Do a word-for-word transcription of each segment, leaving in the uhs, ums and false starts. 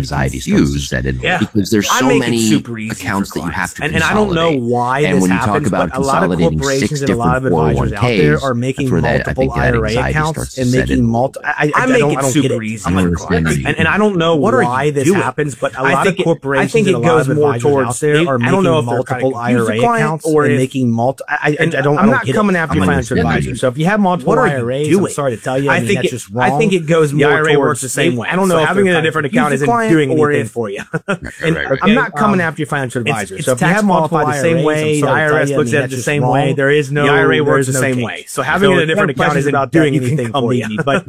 anxiety starts to set in yeah. because there's so many accounts that you have to and, consolidate. And I don't know why and this when you happens, talk about but a lot of corporations and a lot of advisors out there are making multiple I R A accounts and making multiple. I, I, I make it super easy. And, and I don't know why this happens, but a lot of corporations and a lot of advisors out there are making multiple I R A accounts and making multiple. I, I, I don't. I'm not coming after your financial advisor. So if you have multiple I R As, I'm sorry to tell you, I think that's just wrong. I think it goes more towards the I R A works the same way. I don't know if having a different account isn't doing anything for you. And I'm not coming after your financial advisor. So if you have multiple the same way, the I R S looks at it the same way. There is no the I R A works the same way. So having a different account isn't about doing anything for you. But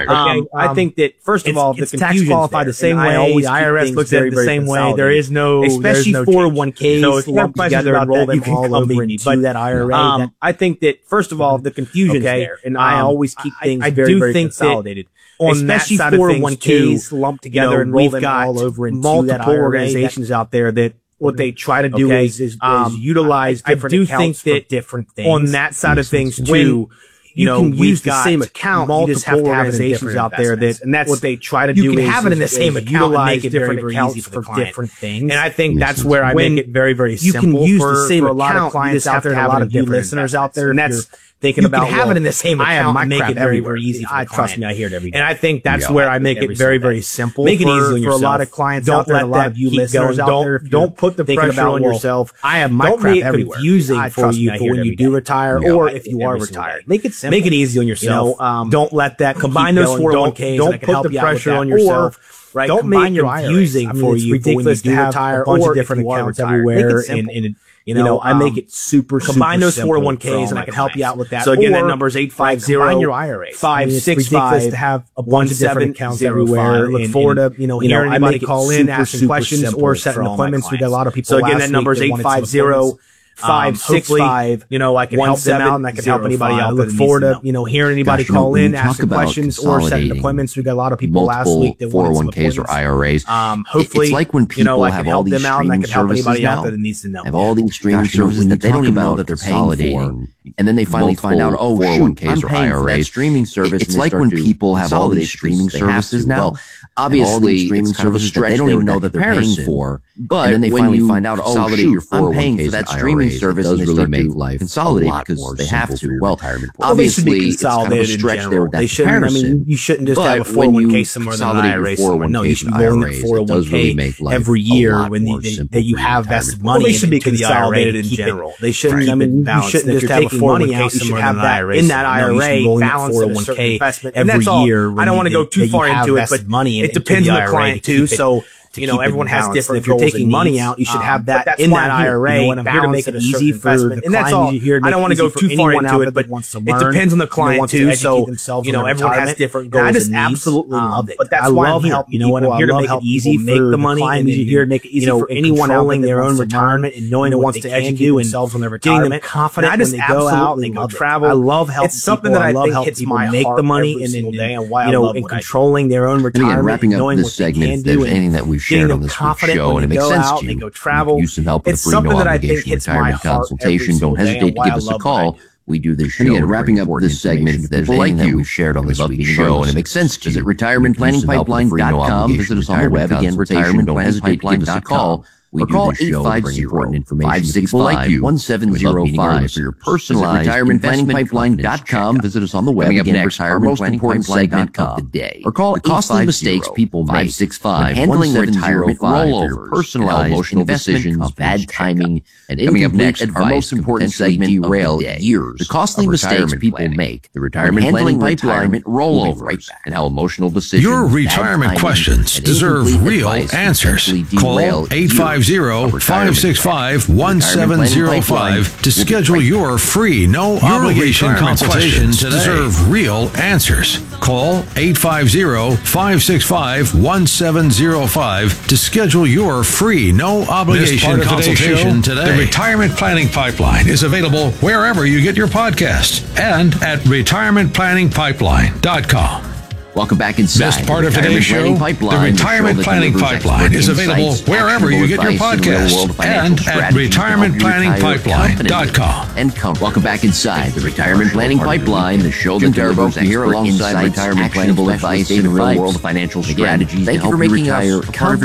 I think that first of all, the confusion qualified the same way. The I R S looks at it the same way. There is no, especially four oh one Ks lumped together and roll them all over into that I R A. I think that first of all, the confusion there, and I always keep things very, very consolidated. Especially four oh one Ks lumped together and roll them all over into that I R A. Multiple organizations out there that what they try to do okay. is, is, um, is utilize different I do accounts think that for different things. On that side of things too, when you know, can use the same account. You just have to have organizations out there that, and that's what they try to do. You can is, have it in the same account, utilize and different very, very accounts for, for different things. And I think that's where I make it very, very simple. You can use for, the same for a lot of clients out there, and a lot of you listeners out there, and that's. Thinking you about can have well, it in the same account. I have my make it very, very easy. I trust me. I hear it every day, and I think that's yeah, where I make it very, very simple. Make it easy for a lot of clients. Don't let a lot of you listeners out there. Don't put the pressure on yourself. I have my crap everywhere. Don't make it confusing for you for when you do retire or if you are retired. Make it simple. Make it easy on yourself. Don't let that combine those four oh one Ks. Don't put the pressure on yourself. Right. Don't make it confusing for you for when you do retire or different accounts everywhere and. You know, you know, I um, make it super, combine super those four oh one Ks and I can help you out with that. So again, or, that number is eight five zero, combine your I R As. five six five, to have a bunch of different accounts everywhere. Look forward to, you know, hearing anybody call in, asking questions or setting appointments. We got a lot of people. So again, that number is eight five zero, five six five, you know, I can help them out and I can help anybody out. Look forward to, you know, hearing anybody Gosh, call in, asking questions or setting appointments. We got a lot of people last week that four oh one Ks or I R As. Um, hopefully, it's like when people you know, have all these streaming services now, that needs to know. have all these streaming services that they don't even know that they're paying for. And then they finally find out, oh, four oh one Ks or I R As. Streaming service. It's like when people have all these streaming services now. Obviously, streaming services that they don't even know that they're paying for. But then they finally find out, oh, shoot, I'm paying for that streaming service. It does really make life consolidate because they have to. Well, obviously, it's kind of a stretch there with that comparison. I mean, you shouldn't just have a four oh one K somewhere than an I R A somewhere. No, you should be rolling a four oh one K every year when that you have vested money. They should be consolidated in general. They shouldn't. I mean, you shouldn't just have a four oh one K. You should have that in that I R A balance in a certain investment every year. I don't want to go too far into it, but money. It depends on the client too. So. You know, everyone has different. If you're taking money out, you should have that in that I R A. I'm here to make it easy for the and that's all. I don't want to go too far into it, but it depends on the client too. So you know, everyone has different goals. I just absolutely love it. But that's why I love help. You know what? I'm here to make it easy, make the money, and you're here to make it easy for anyone controlling their own retirement and knowing what wants to educate themselves on their retirement, getting them confident. I just absolutely go travel. I love helping. It's something that I think hits my heart. Make the money and you know, and controlling their own retirement, wrapping up this segment. If there's anything that we've shared on this show and it makes sense to you, go travel. Use some help with a free no obligation retirement consultation. Don't hesitate to give us a call. We do this show. And again, wrapping up this segment, if there's anything that we've shared on this week's show and it makes sense to you, visit retirement planning pipeline dot com. Visit us on the web. Again, retirement planning pipeline dot com. We or call eight five zero, five six five, one seven zero five for your personalized retirement planning pipeline dot com. Visit us on the web. Again, retirement planning pipeline dot com today. Or call the costly mistakes people make when handling retirement rollovers, personalized emotional decisions, bad timing, and coming up next, our most important segment derail years. The costly mistakes people make. The retirement planning pipeline rollovers and how emotional decisions. Your retirement questions deserve real answers. Call eight five zero, five six five, one seven zero five to schedule your free, no obligation consultation to deserve real answers. Call eight five zero, five six five, one seven zero five to schedule your free, no obligation consultation today. The Retirement Planning Pipeline is available wherever you get your podcasts and at retirement planning pipeline dot com. Welcome back inside. Best part of today's show, the Retirement Planning Pipeline is available wherever you get your podcasts and at retirement planning pipeline dot com. And come, welcome back inside the Retirement Planning Pipeline, the show that delivers here alongside retirement planning advice and real world financial strategies to help you retire.